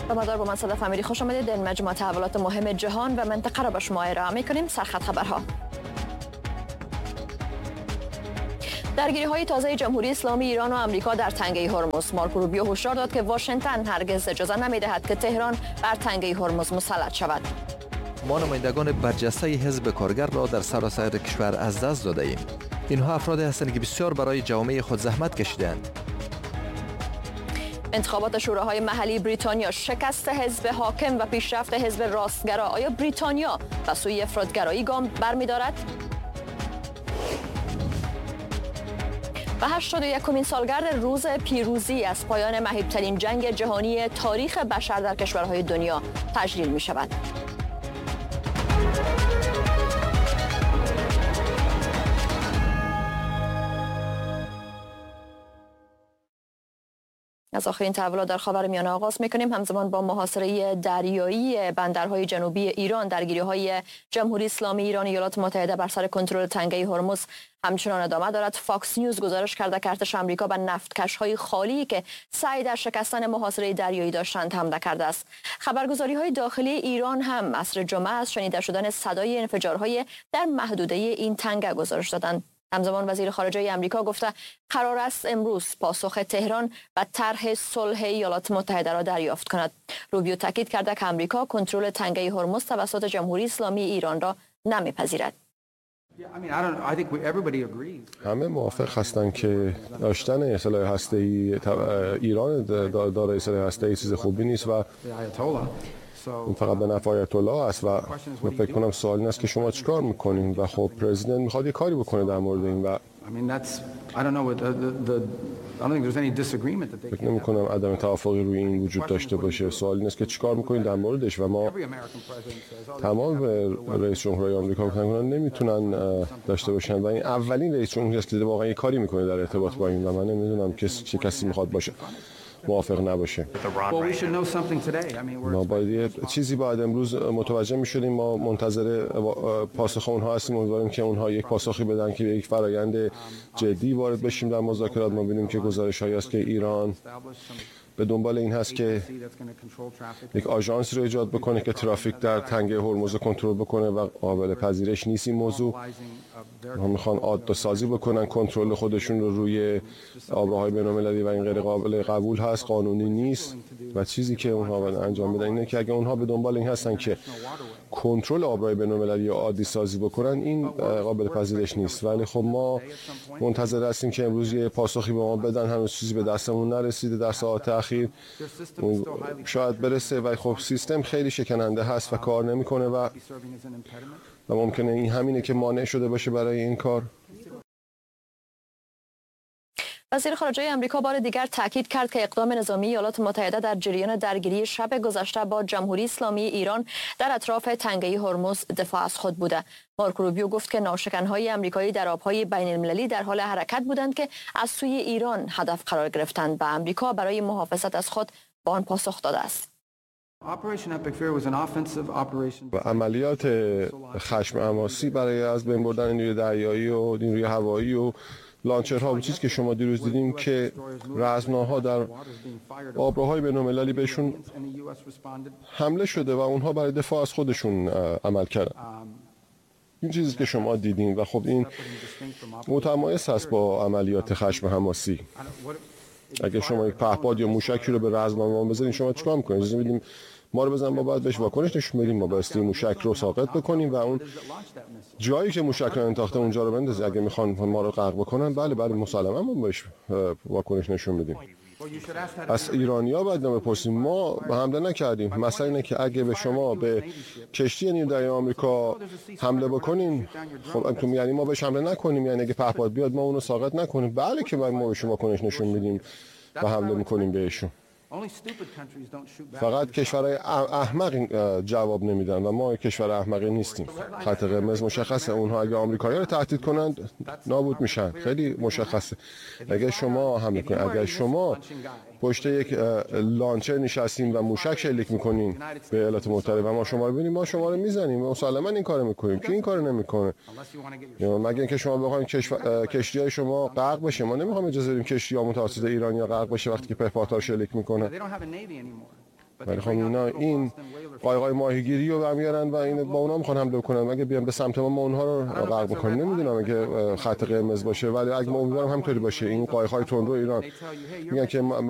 با مدار با من صدف امیری خوش آمدید. در مجموعه تحولات مهم جهان و منطقه را به شما ارائه می‌کنیم. سرخط خبرها. درگیری‌های تازه جمهوری اسلامی ایران و آمریکا در تنگه هرمز. مارکو روبیو هشدار داد که واشنگتن هرگز اجازه نمی‌دهد که تهران بر تنگه هرمز مسلط شود. ما نمایندگان برجسته حزب کارگر را در سراسر کشور از دست داده ایم. اینها افرادی هستند که بسیار برای جامعه خود زحمت کشیدند. انتخابات شوراهای محلی بریتانیا، شکست حزب حاکم و پیشرفت حزب راستگرا. آیا بریتانیا به سوی افراطگرایی گام برمی‌دارد؟ و 81مین سالگرد روز پیروزی از پایان مهیب‌ترین جنگ جهانی تاریخ بشر در کشورهای دنیا تجلیل می‌شود. از آخرین تحولات در خاورمیانه آغاز می‌کنیم. همزمان با محاصره دریایی بندرهای جنوبی ایران، درگیری‌های جمهوری اسلامی ایران و ایالات متحده بر سر کنترل تنگه هرمز همچنان ادامه دارد. فاکس نیوز گزارش کرده که ارتش آمریکا به نفتکش‌های خالی که سعی در شکستن محاصره دریایی داشتند حمله کرده است. خبرگزاری‌های داخلی ایران هم عصر جمعه از شنیده شدن صدای انفجارهای در محدوده این تنگه گزارش دادند. همزمان وزیر خارجه آمریکا گفته قرار است امروز پاسخ تهران و طرح صلح ایالات متحده را دریافت کند. روبیو تاکید کرده که آمریکا کنترل تنگه هرمز توسط جمهوری اسلامی ایران را نمیپذیرد. همه موافق هستند که داشتن سلاح هسته‌ای ایران دارای سلاح هسته‌ای چیز خوبی نیست و این فقط به نفع آیت الله است و من فکر کنم سوال این است که شما چیکار میکنین و خب پرزیدنت میخواد یه کاری بکنه در مورد این و فکر نمی کنم عدم توافقی روی این وجود داشته باشه. سوال این است که چیکار میکنین در موردش و ما تمام رئیس جمهورهای آمریکا نمیتونن داشته باشن و این اولین رئیس جمهوری است که واقعا یه کاری میکنه در ارتباط با این و من نمیدونم چه کسی میخواد باشه موافق نباشه. ما باید چیزی امروز متوجه می‌شدیم. ما منتظر پاسخ اونها هستیم. امیدواریم که اونها یک پاسخی بدن که یک فرایند جدی وارد بشیم در مذاکرات. ما ببینیم که گزارش‌هایی است که ایران به دنبال این هست که یک آژانسی رو ایجاد بکنه که ترافیک در تنگه هرمز کنترل بکنه و قابل پذیرش نیست این موضوع. ما میخوان عادت سازی بکنن کنترل خودشون رو روی آبراهای بین‌المللی و این غیر قابل قبول هست، قانونی نیست و چیزی که اونها باید انجام بدن اینه که اگه اونها به دنبال این هستن که کنترل آبراهای بین‌المللی عادی سازی بکنن این قابل پذیرش نیست. ولی خب ما منتظر هستیم که امروز یه پاسخی به ما بدن. هنوز چیزی به دستمون نرسیده در ساعات اخیر، شاید برسه و خب سیستم خیلی شکننده هست و کار نمیکنه و ممکنه این همینه که مانع شده باشه برای این کار. وزیر خارجه آمریکا بار دیگر تاکید کرد که اقدام نظامی ایالات متحده در جریان درگیری شب گذشته با جمهوری اسلامی ایران در اطراف تنگه هرمز دفاع از خود بوده. مارکو روبیو گفت که ناوشکن‌های آمریکایی در آب‌های بین‌المللی در حال حرکت بودند که از سوی ایران هدف قرار گرفتند و آمریکا برای محافظت از خود به آن پاسخ داده است. و عملیات خشم حماسی برای از بین بردن نیروی دریایی و نیروی هوایی و لانچرها و چیزی که شما دیروز دیدیم که رزمناها در آبراهای بین‌المللی بهشون حمله شده و اونها برای دفاع از خودشون عمل کردن. این چیزی که شما دیدین و خب این متمایز است با عملیات خشم حماسی. اگه شما یک پهپاد یا موشکی رو به رزمنامه بزنین شما چیکار می‌کنید؟ اجازه میدیم ما رو بزنن، ما باید بهش واکنش نشون بدیم، ما بایستی موشک رو ساقط بکنیم و اون جایی که موشک رو انتاخته اونجا رو بندازیم. اگه میخوان ما رو غرق بکنن بله مسلماً ما بهش واکنش نشون بدیم. از ایرانی‌ها باید بپرسیم ما به حمله نکردیم. مثلا اینه که اگه به شما به کشتی نیروی دریایی آمریکا حمله بکنین خب یعنی ما بهش حمله نکنیم، یعنی اگه پهپاد بیاد ما اون رو ساقط نکنیم. بله که ما بهش واکنش نشون میدیم و حمله میکنیم بهشون. فقط کشورهای احمق جواب نمیدن و ما کشور احمقی نیستیم. خط قرمز مشخصه. اونها اگه آمریکایی‌ها رو تهدید کنند نابود میشن. خیلی مشخصه. اگه شما حمله کنید، اگه شما پشت یک لانچر نشستین و موشک شلیک میکنین به ایالات متحده و ما شما رو ببینیم ما شما رو میزنیم، مسلماً این کارو میکنیم. که این کارو نمیکنه مگه اینکه شما بخواید کشتی‌های شما غرق بشه. ما نمیخوایم اجازه بدیم کشتی‌ها متوسط ایرانی‌ها غرق بشه وقتی که پهپادها شلیک میکنه. ولی خب اینا این قایقای ماهیگیری رو برمیارن و این با اونا میخوان حمله کنن. اگه بیان به سمت ما اونها رو غرق بکنیم نمیدونم اگه خط قرمز باشه، ولی اگه ما امیدوارم همینطوری باشه. این قایق‌های تندرو ایران میگن که